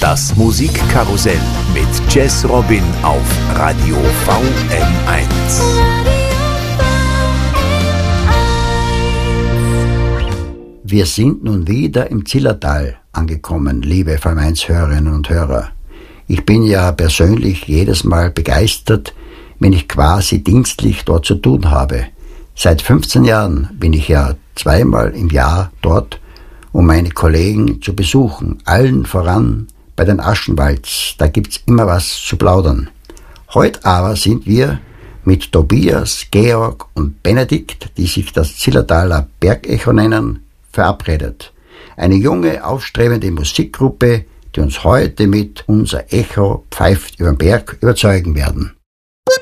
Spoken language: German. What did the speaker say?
Das Musikkarussell mit Jazz Robin auf Radio VM1. Wir sind nun wieder im Zillertal angekommen, liebe VM1-Hörerinnen und Hörer. Ich bin ja persönlich jedes Mal begeistert, wenn ich quasi dienstlich dort zu tun habe. Seit 15 Jahren bin ich ja zweimal im Jahr dort, um meine Kollegen zu besuchen, allen voran bei den Aschenwalds. Da gibt's immer was zu plaudern. Heute aber sind wir mit Tobias, Georg und Benedikt, die sich das Zillertaler Bergecho nennen, verabredet. Eine junge, aufstrebende Musikgruppe, die uns heute mit Unser Echo pfeift überm Berg überzeugen werden.